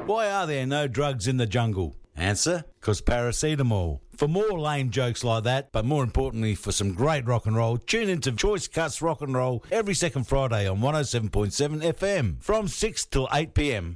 Why are there no drugs in the jungle? Answer, 'cause paracetamol. For more lame jokes like that, but more importantly for some great rock and roll, tune into Choice Cuts Rock and Roll every second Friday on 107.7 FM from 6 till 8 p.m.